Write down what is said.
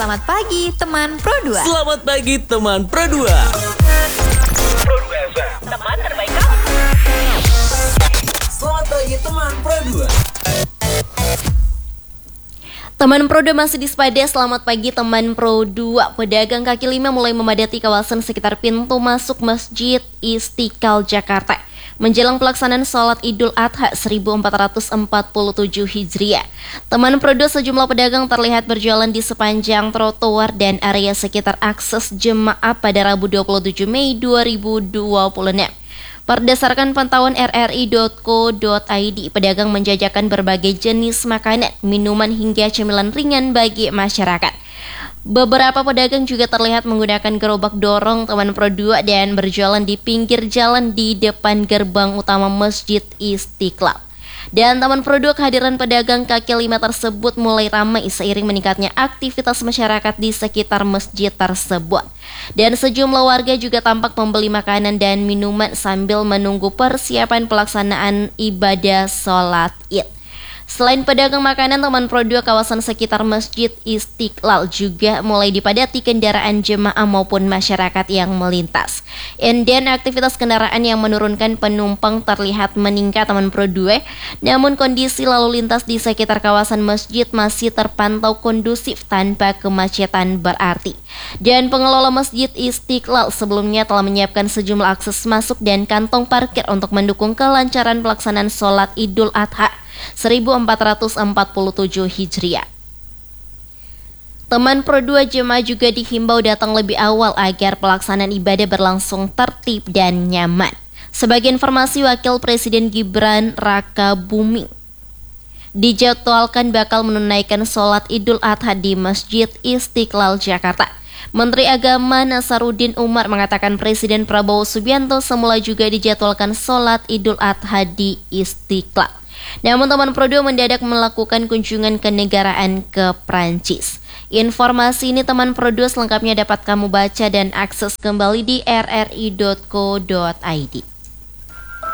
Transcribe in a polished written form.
Selamat pagi teman Pro 2. Selamat pagi teman Pro 2. Pro 2 FM, teman terbaik kamu. Selamat pagi teman Pro 2. Teman Pro 2 masih di Sepeda. Selamat pagi teman Pro 2. Pedagang kaki lima mulai memadati kawasan sekitar pintu masuk Masjid Istiqlal Jakarta menjelang pelaksanaan sholat Idul Adha 1447 Hijriah. Teman Pro 2, sejumlah pedagang terlihat berjualan di sepanjang trotoar dan area sekitar akses jemaah pada Rabu 27 Mei 2026. Berdasarkan pantauan rri.co.id, pedagang menjajakan berbagai jenis makanan, minuman hingga cemilan ringan bagi masyarakat. Beberapa pedagang juga terlihat menggunakan gerobak dorong teman Pro 2 dan berjualan di pinggir jalan di depan gerbang utama Masjid Istiqlal. Dan teman Pro 2, kehadiran pedagang kaki lima tersebut mulai ramai seiring meningkatnya aktivitas masyarakat di sekitar masjid tersebut. Dan sejumlah warga juga tampak membeli makanan dan minuman sambil menunggu persiapan pelaksanaan ibadah sholat Id. Selain pedagang makanan, teman Pro 2, kawasan sekitar Masjid Istiqlal juga mulai dipadati kendaraan jemaah maupun masyarakat yang melintas. Dan aktivitas kendaraan yang menurunkan penumpang terlihat meningkat teman Pro 2, namun kondisi lalu lintas di sekitar kawasan masjid masih terpantau kondusif tanpa kemacetan berarti. Dan pengelola Masjid Istiqlal sebelumnya telah menyiapkan sejumlah akses masuk dan kantong parkir untuk mendukung kelancaran pelaksanaan sholat Idul Adha 1447 Hijriah. Teman Pro 2, jemaah juga dihimbau datang lebih awal agar pelaksanaan ibadah berlangsung tertib dan nyaman. Sebagai informasi, Wakil Presiden Gibran Rakabuming dijadwalkan bakal menunaikan sholat Idul Adha di Masjid Istiqlal Jakarta. Menteri Agama Nasaruddin Umar mengatakan Presiden Prabowo Subianto semula juga dijadwalkan sholat Idul Adha di Istiqlal. Namun teman Pro 2 mendadak melakukan kunjungan kenegaraan ke Prancis. Informasi ini teman Pro 2 selengkapnya dapat kamu baca dan akses kembali di rri.co.id.